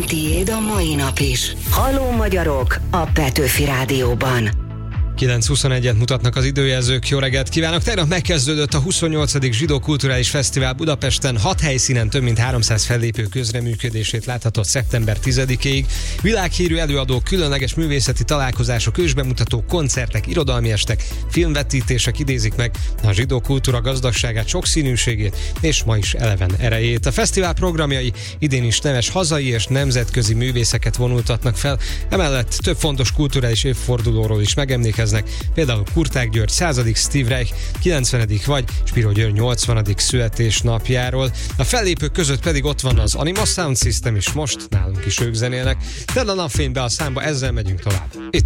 tiéd a mai nap is. Halló magyarok a Petőfi Rádióban. 9:21-et mutatnak az időjelzők. Jó reggelt kívánok! Tegnap megkezdődött a 28. Zsidó Kulturális Fesztivál Budapesten. 6 helyszínen több mint 300 fellépő közreműködését láthatott szeptember 10-ig. Világhírű előadók, különleges művészeti találkozások, ősbemutatók, koncertek, irodalmi estek, filmvetítések idézik meg a zsidó kultúra gazdagságát, sokszínűségét és ma is eleven erejét. A fesztivál programjai idén is neves hazai és nemzetközi művészeket vonultatnak fel, emellett több fontos kulturális évfordulóról is megemlékeznek, például Kurták György 100. Steve Reich 90. vagy Spiro György 80. születésnapjáról. A fellépők között pedig ott van az Anima Sound System is, most nálunk is ők zenélnek. Tedd a napfénybe a számba, ezzel megyünk tovább. Itt